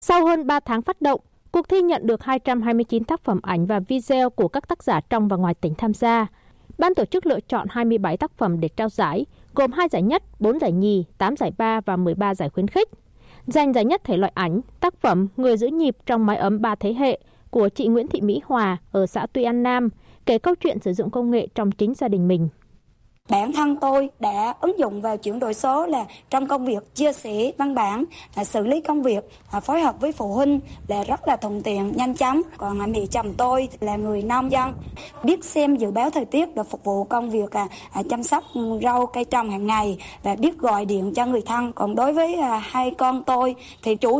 Sau hơn 3 tháng phát động, cuộc thi nhận được 229 tác phẩm ảnh và video của các tác giả trong và ngoài tỉnh tham gia. Ban tổ chức lựa chọn 27 tác phẩm để trao giải, gồm 2 giải nhất, 4 giải nhì, 8 giải ba và 13 giải khuyến khích. Giành giải nhất thể loại ảnh, tác phẩm Người giữ nhịp trong mái ấm 3 thế hệ của chị Nguyễn Thị Mỹ Hòa ở xã Tuy An Nam, kể câu chuyện sử dụng công nghệ trong chính gia đình mình. Bản thân tôi đã ứng dụng vào chuyển đổi số là trong công việc chia sẻ văn bản, xử lý công việc, phối hợp với phụ huynh là rất là thuận tiện, nhanh chóng. Còn mẹ chồng tôi là người nông dân, biết xem dự báo thời tiết để phục vụ công việc chăm sóc rau cây trồng hàng ngày và biết gọi điện cho người thân. Còn đối với hai con tôi thì chủ